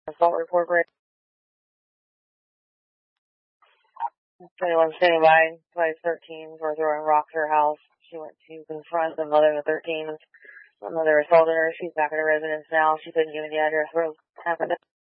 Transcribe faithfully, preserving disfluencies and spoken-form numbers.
Assault report break. Anyone standing by, twice thirteen, were throwing rocks at her house. She went to confront the mother of the thirteen. The mother assaulted her. She's back at her residence now. She couldn't give me the address where it happened.